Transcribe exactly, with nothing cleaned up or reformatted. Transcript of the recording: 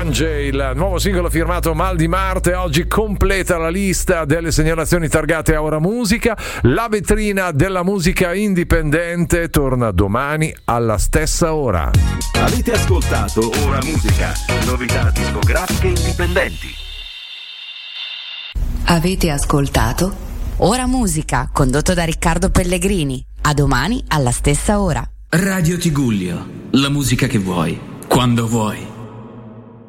Piange, il nuovo singolo firmato Mal di Marte, oggi completa la lista delle segnalazioni targate a Ora Musica. La vetrina della musica indipendente torna domani alla stessa ora. Avete ascoltato Ora Musica, novità discografiche indipendenti. Avete ascoltato Ora Musica, condotto da Riccardo Pellegrini. A domani alla stessa ora. Radio Tigullio, la musica che vuoi, quando vuoi.